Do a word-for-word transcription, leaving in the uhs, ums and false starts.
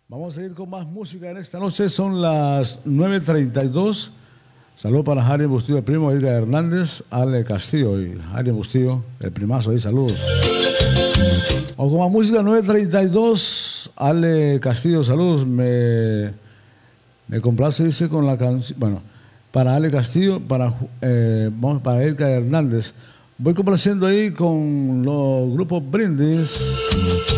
Vamos a seguir con más música en esta noche. Son las nueve treinta y dos. Saludos para Jari Bustillo, el primo Edgar Hernández, Ale Castillo y Jari Bustillo, el primazo ahí, saludos. Vamos con más música, nueve treinta y dos. Ale Castillo, saludos. Me, me complace, dice, con la canción. Bueno, para Ale Castillo, para, eh, vamos, para Edgar Hernández. Voy complaciendo ahí con los grupos Brindis.